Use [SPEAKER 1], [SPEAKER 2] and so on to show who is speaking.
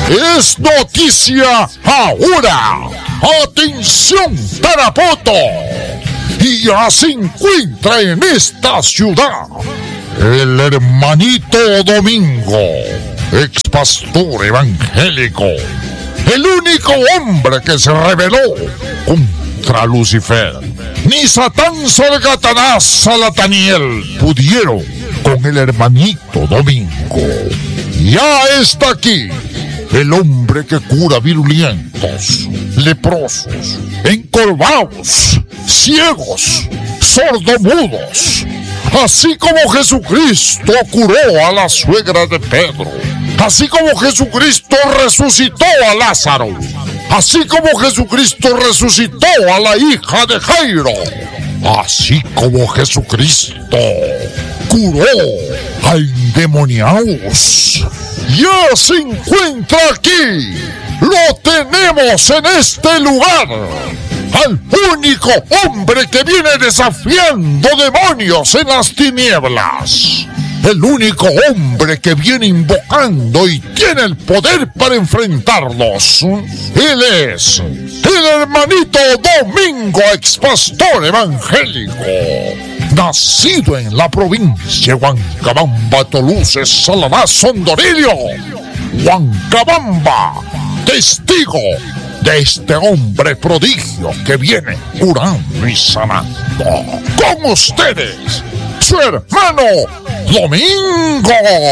[SPEAKER 1] Es noticia ahora. ¡Atención, Tarapoto! Y ya se encuentra en esta ciudad el hermanito Domingo, ex pastor evangélico, el único hombre que se rebeló contra Lucifer. Ni Satán, Satanás, Salataniel pudieron con el hermanito Domingo. Ya está aquí el hombre que cura virulentos, leprosos, encorvados, ciegos, sordomudos, así como Jesucristo curó a la suegra de Pedro, así como Jesucristo resucitó a Lázaro, así como Jesucristo resucitó a la hija de Jairo, así como Jesucristo curó a endemoniados. Ya se encuentra aquí. Lo tenemos en este lugar. Al único hombre que viene desafiando demonios en las tinieblas. El único hombre que viene invocando y tiene el poder para enfrentarlos. Él es el hermanito Domingo, ex pastor evangélico, nacido en la provincia de Huancabamba, Toluces, Saladá, Sondorillo. Huancabamba, testigo de este hombre prodigio que viene curando y sanando. Con ustedes, su hermano Domingo.